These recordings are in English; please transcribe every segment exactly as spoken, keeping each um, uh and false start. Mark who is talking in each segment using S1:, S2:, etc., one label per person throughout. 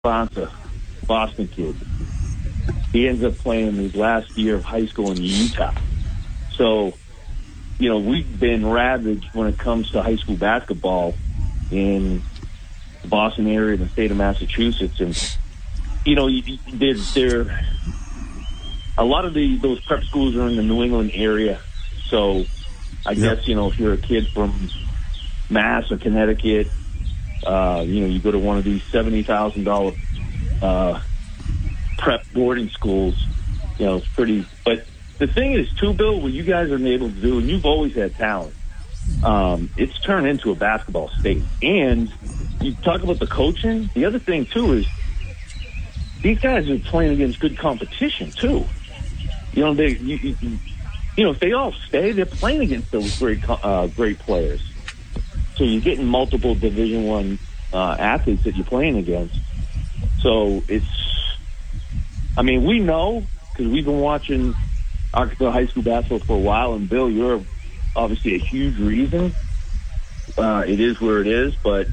S1: Bonta, Boston kid. He ends up playing his last year of high school in Utah. So, you know, we've been ravaged when it comes to high school basketball in the Boston area and the state of Massachusetts. And, you know, there, there a lot of the those prep schools are in the New England area. So I yep. guess, you know, if you're a kid from Mass or Connecticut, uh, you know, you go to one of these seventy thousand dollars uh, prep boarding schools, you know, it's pretty. But the thing is, too, Bill, what you guys are able to do, and you've always had talent, um, it's turned into a basketball state. And you talk about the coaching. The other thing, too, is these guys are playing against good competition, too. You know, they, you, you, you know, if they all stay, they're playing against those great, uh, great players. So you're getting multiple Division One uh, athletes that you're playing against. So it's, I mean, we know because we've been watching Arkansas high school basketball for a while, and Bill, you're obviously a huge reason. Uh, it is where it is, but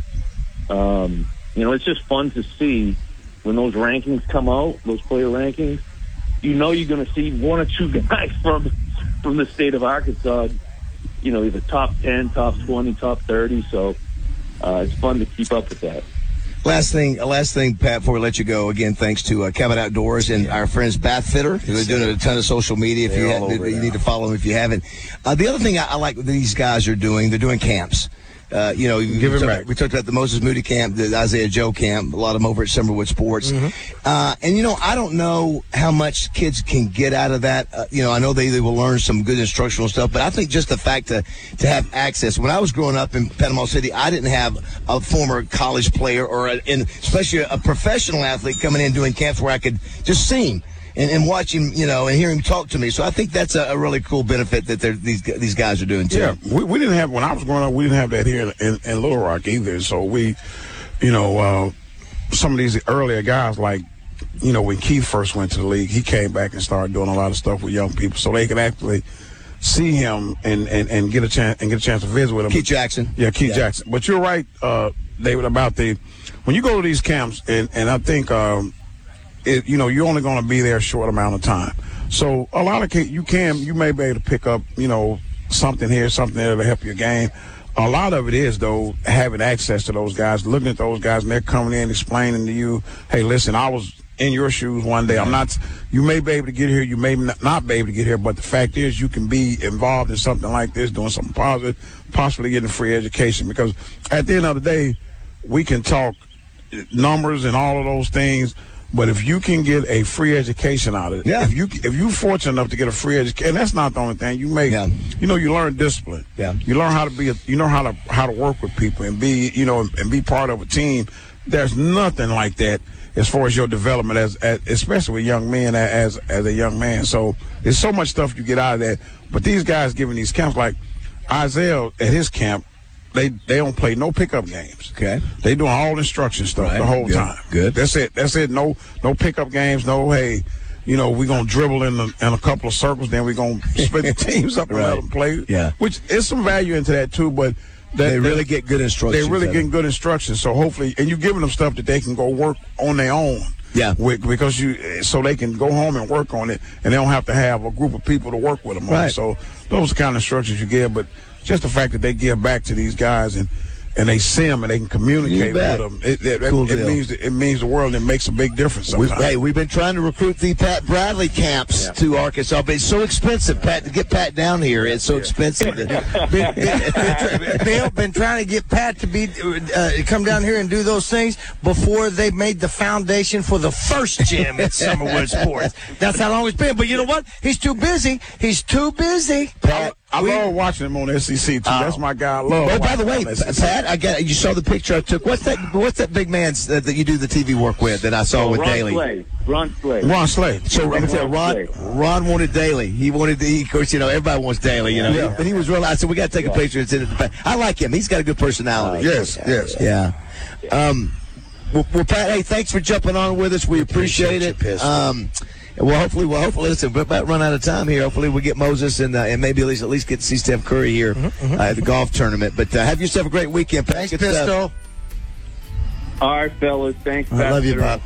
S1: um, you know, it's just fun to see when those rankings come out, those player rankings. You know, you're going to see one or two guys from from the state of Arkansas. You know, either top ten, top twenty, top thirty. So uh, it's fun to keep up with that.
S2: Last thing, last thing, Pat, before we let you go, again, thanks to uh, Cabot Outdoors and our friends Bath Fitter, who are doing a ton of social media. If you, have, you need to follow them if you haven't. Uh, the other thing I, I like that these guys are doing, they're doing camps. Uh, you know,
S3: Give
S2: we,
S3: him
S2: talked, we talked about the Moses Moody camp, the Isaiah Joe camp, a lot of them over at Summerwood Sports. Mm-hmm. Uh, and, you know, I don't know how much kids can get out of that. Uh, you know, I know they, they will learn some good instructional stuff, but I think just the fact to, to have access. When I was growing up in Panama City, I didn't have a former college player or, a, and especially a professional athlete coming in doing camps where I could just see him. And, and watch him, you know, and hear him talk to me. So I think that's a, a really cool benefit that they're, these these guys are doing, too.
S3: Yeah, we, we didn't have, when I was growing up, we didn't have that here in, in Little Rock either. So we, you know, uh, some of these earlier guys, like, you know, when Keith first went to the league, he came back and started doing a lot of stuff with young people so they could actually see him and, and, and get a chance and get a chance to visit with him.
S2: Keith Jackson.
S3: Yeah, Keith
S2: yeah.
S3: Jackson. But you're right, uh, David, about the, when you go to these camps, and, and I think, um, It, you know, you're only going to be there a short amount of time. So a lot of you can, you may be able to pick up, you know, something here, something there to help your game. A lot of it is, though, having access to those guys, looking at those guys, and they're coming in explaining to you, hey, listen, I was in your shoes one day. I'm not, you may be able to get here, you may not be able to get here, but the fact is you can be involved in something like this, doing something positive, possibly getting free education. Because at the end of the day, we can talk numbers and all of those things, but if you can get a free education out of it,
S2: yeah.
S3: if you if you're fortunate enough to get a free education, and that's not the only thing you make. Yeah. You know, you learn discipline.
S2: Yeah.
S3: You learn how to be. A, you know how to how to work with people and be. You know, and be part of a team. There's nothing like that as far as your development, as, as especially with young men as as a young man. So there's so much stuff you get out of that. But these guys giving these camps, like Isaiah at his camp. They they don't play no pickup games.
S2: Okay.
S3: They doing all instruction stuff
S2: right.
S3: the whole
S2: Good.
S3: time.
S2: Good.
S3: That's it. That's it. No no pickup games. No, hey, you know, we're going to dribble in, the, in a couple of circles, then we're going to split the teams up and
S2: right.
S3: let them play.
S2: Yeah.
S3: Which is some value into that, too, but that,
S2: they really get good instructions.
S3: They're really getting good instructions. So hopefully, and you're giving them stuff that they can go work on their own.
S2: Yeah.
S3: With, because you, so they can go home and work on it, and they don't have to have a group of people to work with them
S2: right.
S3: on. So those are the kind of instructions you give, but just the fact that they give back to these guys and and they see them and they can communicate with them. It, it, cool it, it means it means the world. And it makes a big difference sometimes.
S2: We've, hey, we've been trying to recruit the Pat Bradley camps yeah. to Arkansas, but it's so expensive, Pat, to get Pat down here. It's so yeah. expensive. been,
S4: been, been, Bill, been trying to get Pat to be uh, come down here and do those things before they made the foundation for the first gym at Summerwood Sports. That's how long it's been. But you know what? He's too busy. He's too busy.
S3: Pat, I we, love watching him on S E C too. Uh, That's my guy. I love.
S2: Oh, by the way, Pat, I got you saw the picture I took. What's that? What's that big man uh, that you do the T V work with that I saw
S1: oh,
S2: with
S1: Ron
S2: Daly?
S1: Slade. Ron Slade.
S3: Ron Slade.
S2: So I'm gonna tell Ron. Ron wanted Daly. He wanted. The, of course, you know everybody wants Daly. You know, yeah. But he was real. I said we got to take a picture and send it to Pat. I like him. He's got a good personality.
S3: Uh, yes, yes,
S2: yeah. Um, well, well, Pat. Hey, thanks for jumping on with us. We appreciate, appreciate it. Um, Well, hopefully, well, hopefully, listen, we're about to run out of time here. Hopefully, we get Moses and uh, and maybe at least at least get to see Steph Curry here mm-hmm, mm-hmm. Uh, at the golf tournament. But uh, have yourself a great weekend, Pat.
S4: Thanks, Pistol.
S1: All right, fellas. Thanks.
S4: I love you,
S1: Pastor.
S4: Bob.